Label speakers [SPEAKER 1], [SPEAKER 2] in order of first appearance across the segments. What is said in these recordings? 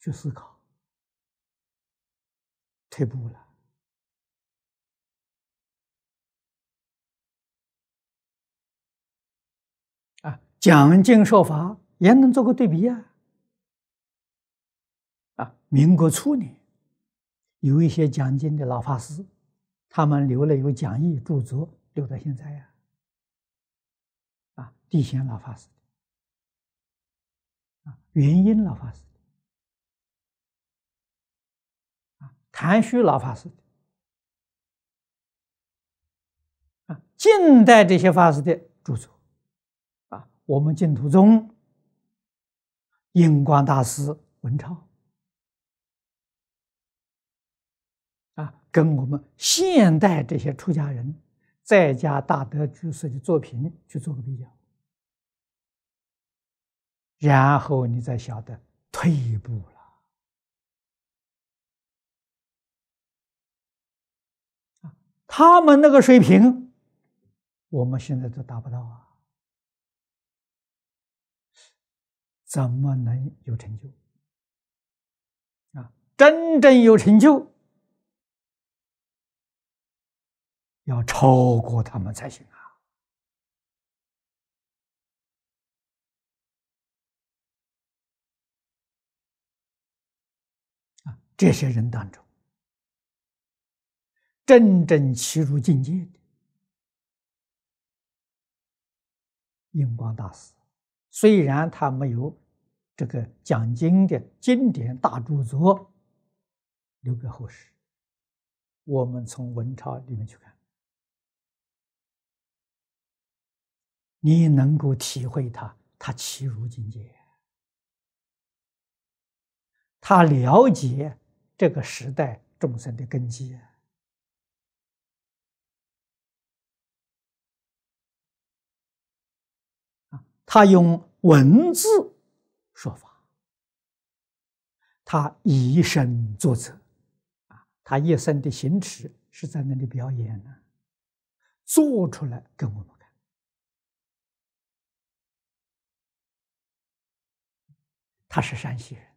[SPEAKER 1] 去思考，退步了。讲经说法也能做个对比民国初年，有一些讲经的老法师，他们留了有讲义著作，留到现在地显老法师元音老法师谭虚老法师近代这些法师的著作我们净土宗印光大师文超跟我们现代这些出家人在家大德居士的作品去做个比较，然后你才晓得退步了他们那个水平，我们现在都达不到怎么能有成就真正有成就，要超过他们才行这些人当中，真正契入境界的印光大师，虽然他没有这个讲经的经典大著作留给后世，我们从文钞里面去看，你能够体会他契入境界，他了解这个时代众生的根基他用文字说法，他以身作则他一生的行持是在那里表演做出来给我们看。他是山西人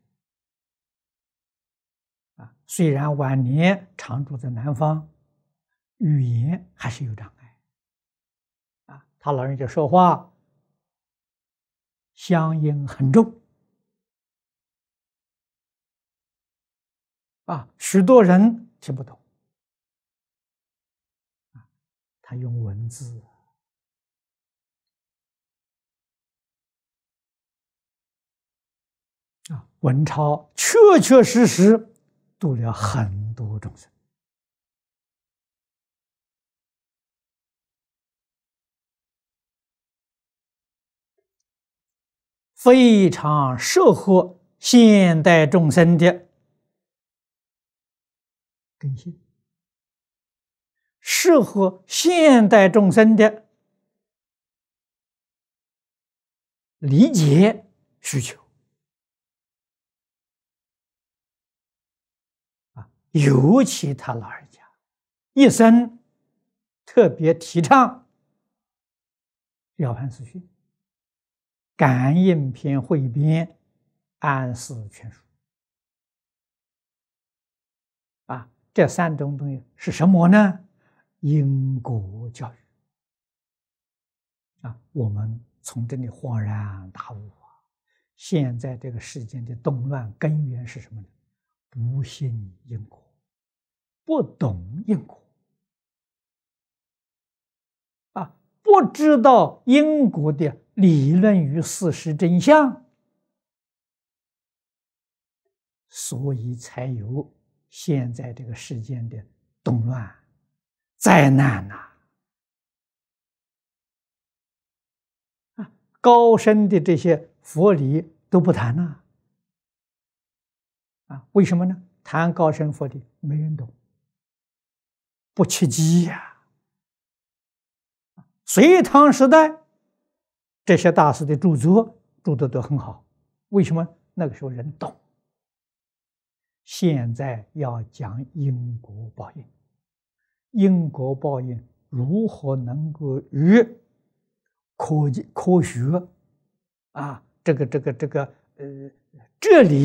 [SPEAKER 1] 虽然晚年常住在南方，语言还是有障碍他老人家说话乡音很重许多人听不懂他用文字文钞确确实实度了很多众生非常适合现代众生的根性，适合现代众生的理解需求尤其他老人家一生特别提倡了凡四训、感应篇汇编、安世全书这三种东西是什么呢？因果教育我们从这里恍然大悟现在这个世间的动乱根源是什么呢？不信因果，不懂因果不知道因果的理论与事实真相，所以才有现在这个世间的动乱灾难高深的这些佛理都不谈为什么呢？谈高深佛理没人懂，不切机隋唐时代这些大师的著作著得都很好，为什么？那个时候人懂。现在要讲因果报应，因果报应如何能够与科学这理